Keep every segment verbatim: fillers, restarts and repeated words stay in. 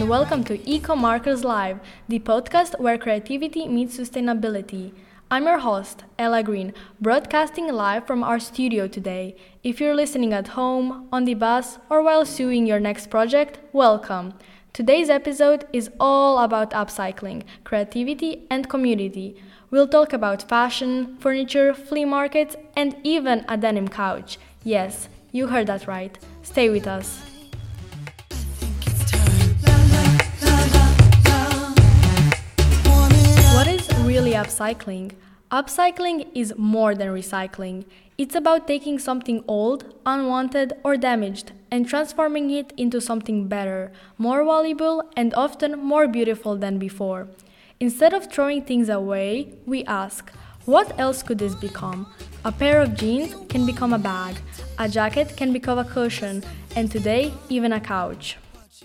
and welcome to Eco Markers Live, the podcast where creativity meets sustainability. I'm your host, Ella Green, broadcasting live from our studio today. If you're listening at home, on the bus, or while sewing your next project, welcome. Today's episode is all about upcycling, creativity, and community. We'll talk about fashion, furniture, flea markets, and even a denim couch. Yes, you heard that right. Stay with us. What is really upcycling? Upcycling is more than recycling. It's about taking something old, unwanted, or damaged and transforming it into something better, more valuable, and often more beautiful than before. Instead of throwing things away, we ask, what else could this become? A pair of jeans can become a bag, a jacket can become a cushion, and today, even a couch.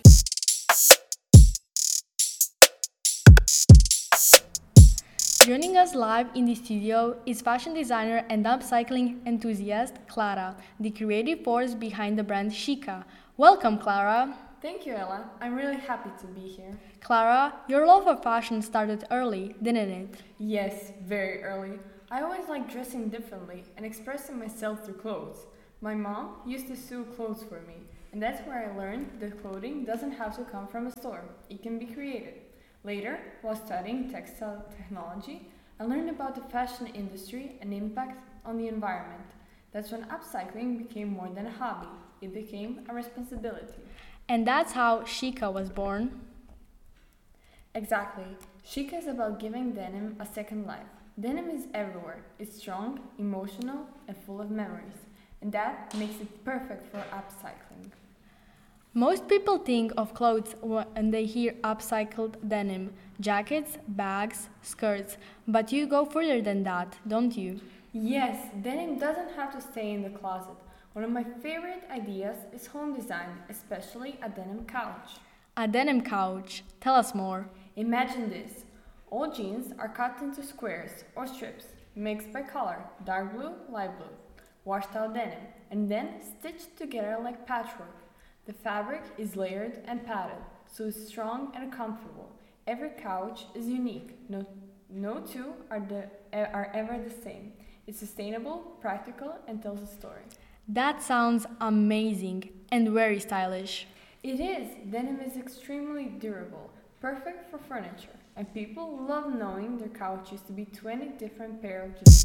Joining us live in the studio is fashion designer and upcycling enthusiast Clara, the creative force behind the brand Chica. Welcome, Clara. Thank you, Ella. I'm really happy to be here. Clara, your love for fashion started early, didn't it? Yes, very early. I always liked dressing differently and expressing myself through clothes. My mom used to sew clothes for me, and that's where I learned that clothing doesn't have to come from a store. It can be created. Later, while studying textile technology, I learned about the fashion industry and impact on the environment. That's when upcycling became more than a hobby. It became a responsibility. And that's how Chica was born. Exactly. Chica is about giving denim a second life. Denim is everywhere. It's strong, emotional, and full of memories. And that makes it perfect for upcycling. Most people think of clothes when they hear upcycled denim, jackets, bags, skirts, but you go further than that, don't you? Yes, denim doesn't have to stay in the closet. One of my favorite ideas is home design, especially a denim couch. A denim couch. Tell us more. Imagine this. All jeans are cut into squares or strips, mixed by color, dark blue, light blue, washed out denim, and then stitched together like patchwork. The fabric is layered and padded, so it's strong and comfortable. Every couch is unique. No, no two are, the, are ever the same. It's sustainable, practical, and tells a story. That sounds amazing and very stylish. It is. Denim is extremely durable, perfect for furniture, and people love knowing their couch used to be twenty different pairs of jeans.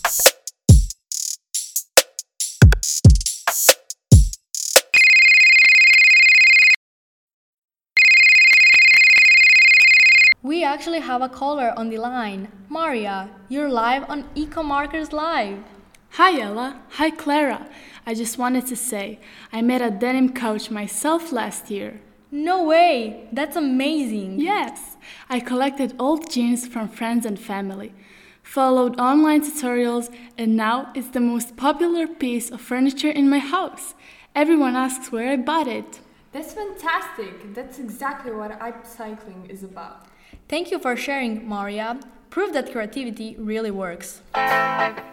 We actually have a caller on the line. Maria, you're live on Eco Markers Live. Hi Ella, hi Clara. I just wanted to say, I made a denim couch myself last year. No way, that's amazing. Yes, I collected old jeans from friends and family, followed online tutorials, and now it's the most popular piece of furniture in my house. Everyone asks where I bought it. That's fantastic. That's exactly what upcycling is about. Thank you for sharing, Maria. Proof that creativity really works.